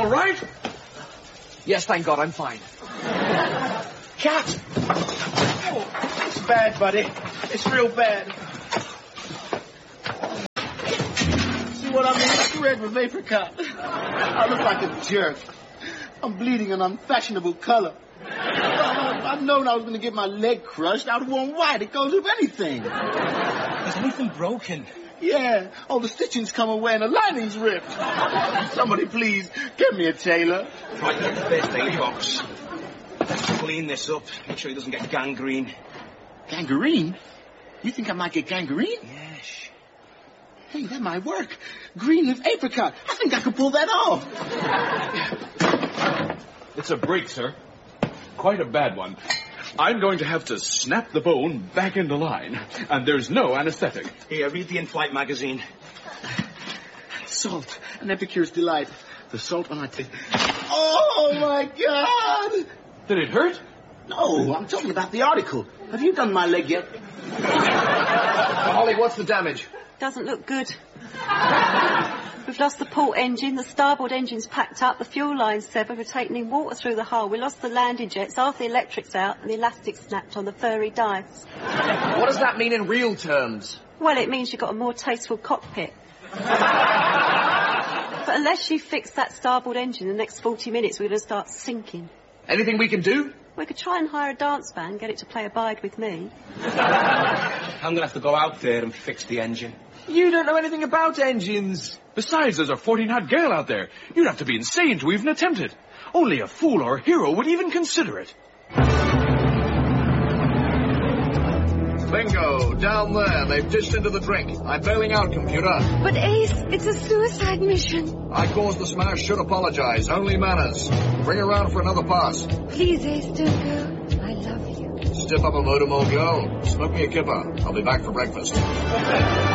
all right? Yes, thank God, I'm fine. Cat! Oh, it's bad, buddy. It's real bad. See what I mean? It's red with apricot. I look like a jerk. I'm bleeding an unfashionable color. If I'd known I was going to get my leg crushed, I'd have worn white. It goes with anything. Is anything broken? Yeah, all the stitching's come away and the lining's ripped. Somebody please, get me a tailor. Right, get the first aid box. Let's clean this up. Make sure he doesn't get gangrene. Gangrene? You think I might get gangrene? Yes. Hey, that might work. Green leaf apricot. I think I could pull that off. It's a break, sir. Quite a bad one. I'm going to have to snap the bone back into line, and there's no anesthetic. Here, read the in-flight magazine. Salt, an epicure's delight. The salt on my teeth. Oh, my God! Did it hurt? No, I'm talking about the article. Have you done my leg yet? Holly, what's the damage? Doesn't look good. We've lost the port engine, the starboard engine's packed up, the fuel line's severed, we're taking in water through the hull. We lost the landing jets, half the electric's out, and the elastic snapped on the furry dice. What does that mean in real terms? Well, it means you've got a more tasteful cockpit. But unless you fix that starboard engine in the next 40 minutes, we're going to start sinking. Anything we can do? We could try and hire a dance band, get it to play Abide With Me. I'm going to have to go out there and fix the engine. You don't know anything about engines. Besides, there's a 14-knot gale out there. You'd have to be insane to even attempt it. Only a fool or a hero would even consider it. Bingo, down there. They've dished into the drink. I'm bailing out, computer. But Ace, it's a suicide mission. I caused the smash, should apologize. Only manners. Bring her around for another pass. Please, Ace, don't go. I love you. Step up a motor, more girl. Smoke me a kipper. I'll be back for breakfast.